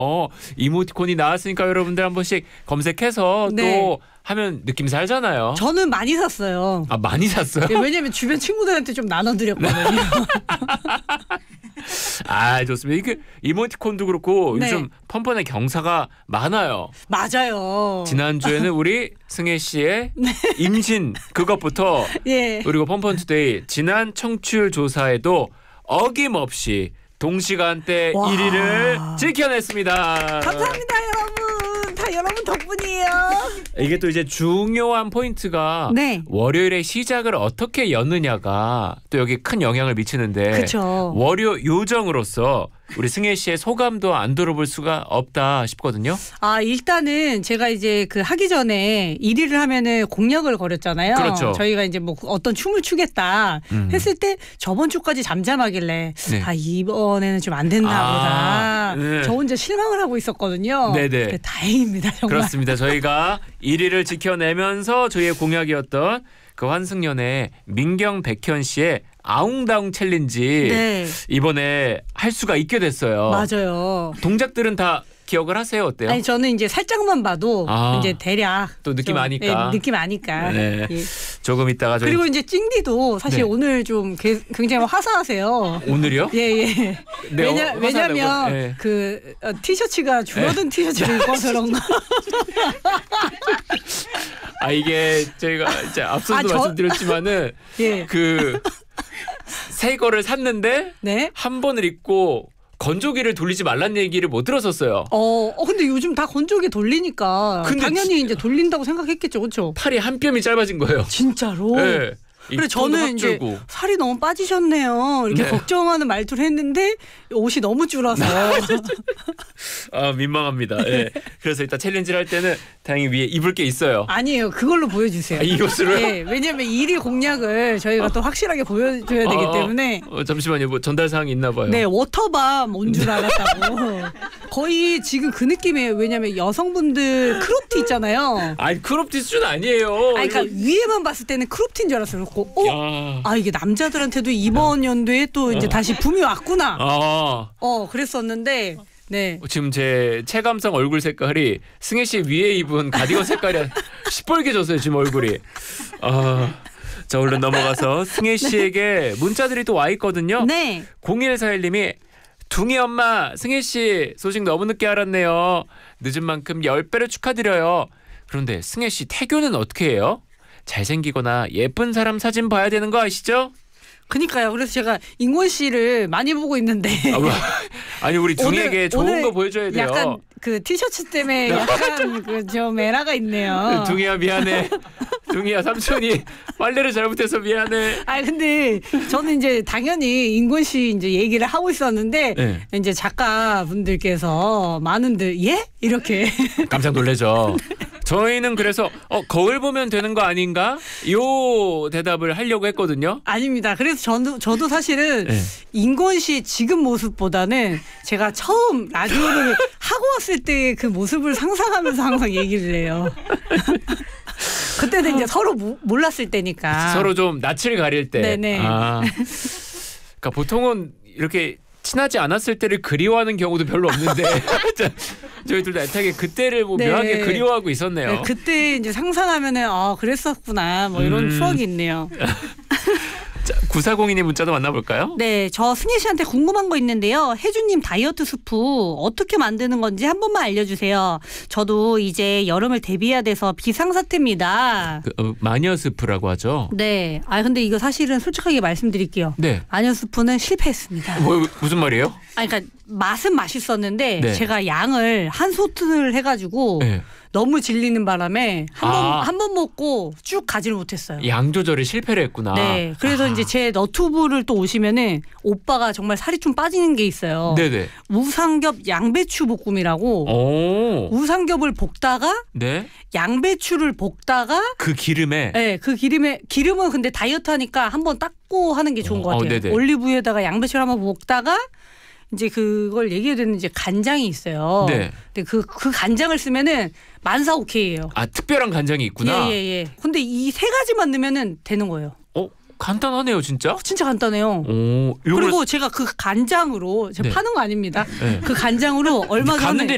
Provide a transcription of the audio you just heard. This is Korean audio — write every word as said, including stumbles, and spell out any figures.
어, 이모티콘이 나왔으니까 여러분들 한 번씩 검색해서 네. 또 하면 느낌 살잖아요. 저는 많이 샀어요. 아, 많이 샀어요? 네, 왜냐면 주변 친구들한테 좀 나눠드렸거든요. 아, 좋습니다. 이게 이모티콘도 그렇고 네. 요즘 펀펀의 경사가 많아요. 맞아요. 지난주에는 우리 승혜 씨의 네. 임신 그것부터 예. 그리고 펀펀투데이 지난 청취율 조사에도 어김없이 동시간대 와. 일 위를 지켜냈습니다. 감사합니다, 여러분. 다 여러분 덕분이에요. 이게 또 이제 중요한 포인트가 네. 월요일의 시작을 어떻게 여느냐가 또 여기 큰 영향을 미치는데 그쵸. 월요 요정으로서 우리 승혜 씨의 소감도 안 들어볼 수가 없다 싶거든요. 아, 일단은 제가 이제 그 하기 전에 일 위를 하면은 공약을 걸었잖아요. 그렇죠. 저희가 이제 뭐 어떤 춤을 추겠다 음. 했을 때 저번 주까지 잠잠하길래 네. 아, 이번에는 좀 안 됐나 아, 보다. 네. 저 혼자 실망을 하고 있었거든요. 네네. 네, 다행입니다, 정말. 그렇습니다. 저희가 일 위를 지켜내면서 저희의 공약이었던 그 환승연의 민경 백현 씨의 아웅다웅 챌린지 네. 이번에 할 수가 있게 됐어요. 맞아요. 동작들은 다 기억을 하세요? 어때요? 아니 저는 이제 살짝만 봐도 아. 이제 대략 또 느낌 좀, 아니까. 네, 느낌 아니까. 네. 예. 조금 있다가 저희 그리고 이제 찡디도 사실 네. 오늘 좀 게- 굉장히 화사하세요. 오늘이요? 예예. 네, 왜냐 어, 왜냐면 화사하다고요? 네. 그 어, 티셔츠가 줄어든 티셔츠를 입어서 그런가. 아, 이게 제가 이제 앞서도 아, 저- 말씀드렸지만은 예. 그 새 거를 샀는데 네. 한 번을 입고 건조기를 돌리지 말란 얘기를 못 들었었어요. 어, 어 근데 요즘 다 건조기 돌리니까 근데 당연히 이제 돌린다고 생각했겠죠, 그렇죠? 팔이 한 뼘이 짧아진 거예요. 진짜로. 네. 그래 이 톤도 저는 확 이제 줄고. 살이 너무 빠지셨네요. 이렇게 네. 걱정하는 말투를 했는데 옷이 너무 줄어서. 아, 민망합니다. 예. 그래서 일단 챌린지를 할 때는 다행히 위에 입을 게 있어요. 아니에요. 그걸로 보여주세요. 아, 이 옷으로요? 예, 왜냐면 일 위 공약을 저희가 또 확실하게 보여줘야 되기 어, 때문에. 어, 잠시만요. 뭐 전달 사항이 있나 봐요. 네, 워터밤 온 줄 알았다고. 거의 지금 그 느낌이에요. 왜냐면 여성분들 크롭티 있잖아요. 아니, 크롭티 수준 아니에요. 아니, 그러니까 이거- 위에만 봤을 때는 크롭티인 줄 알았어요. 그래서 어? 야. 아, 이게 남자들한테도 이번 연도에 또 이제 다시 붐이 왔구나. 아. 어, 그랬었는데. 네. 지금 제 체감상 얼굴 색깔이 승혜 씨 위에 입은 가디건 색깔이 시뻘개졌어요. 지금 얼굴이. 아, 자, 얼른 넘어가서 승혜 씨에게 문자들이 또 와 있거든요. 네. 공일사일 님이 둥이 엄마 승혜 씨 소식 너무 늦게 알았네요. 늦은 만큼 열 배로 축하드려요. 그런데 승혜 씨 태교는 어떻게 해요? 잘생기거나 예쁜 사람 사진 봐야 되는 거 아시죠? 그니까요. 그래서 제가 인권 씨를 많이 보고 있는데. 아, 뭐, 아니 우리 둥이에게 오늘- 좋은 오늘 거 보여줘야 돼요. 약간 그 티셔츠 때문에 약간 그 좀 에라가 있네요. 둥이야 미안해. 둥이야 삼촌이 빨래를 잘못해서 미안해. 아 근데 저는 이제 당연히 인권 씨 이제 얘기를 하고 있었는데 네. 이제 작가분들께서 많은들 예 이렇게 깜짝 놀래죠. 저희는 그래서 어, 거울 보면 되는 거 아닌가? 요 대답을 하려고 했거든요. 아닙니다. 그래서 저도 저도 사실은 네. 인권 씨 지금 모습보다는 제가 처음 라디오를 하고 왔을 때 그 모습을 상상하면서 항상 얘기를 해요. 그때는 이제 서로 모, 몰랐을 때니까. 서로 좀 낯을 가릴 때. 네네. 아. 그러니까 보통은 이렇게 친하지 않았을 때를 그리워하는 경우도 별로 없는데 자, 저희 둘 다 애타게 그때를 뭐 네. 묘하게 그리워하고 있었네요. 네, 그때 이제 상상하면은 아 그랬었구나 뭐 이런 음. 추억이 있네요. 자, 구사공이 님 문자도 만나볼까요? 네, 저 승혜 씨한테 궁금한 거 있는데요. 혜주님 다이어트 스프 어떻게 만드는 건지 한 번만 알려주세요. 저도 이제 여름을 대비해야 돼서 비상사태입니다. 그, 어, 마녀 스프라고 하죠. 네, 아 근데 이거 사실은 솔직하게 말씀드릴게요. 네. 마녀 스프는 실패했습니다. 뭐, 무슨 말이에요? 아, 그러니까 맛은 맛있었는데 네. 제가 양을 한 소튼을 해가지고 네. 너무 질리는 바람에 한 번 아. 한 번 먹고 쭉 가지를 못했어요. 양 조절에 실패를 했구나. 네, 그래서 아. 이제 제 너튜브를 또 오시면은 오빠가 정말 살이 좀 빠지는 게 있어요. 네네. 우삼겹 양배추 볶음이라고 오. 우삼겹을 볶다가 네. 양배추를 볶다가 그 기름에. 네, 그 기름에 기름은 근데 다이어트 하니까 한번 닦고 하는 게 좋은 것 어, 같아요. 네네. 올리브유에다가 양배추를 한번 볶다가 이제 그걸 얘기해야 되는 이제 간장이 있어요. 네. 근데 그, 그 간장을 쓰면은 만사 오케이예요. 아, 특별한 간장이 있구나. 예, 예, 예. 근데 이 세 가지만 넣으면은 되는 거예요. 어, 간단하네요, 진짜. 진짜 간단해요. 오, 요걸 그리고 제가 그 간장으로 제가 네. 파는 거 아닙니다. 네. 그 간장으로 얼마 전에 갔는데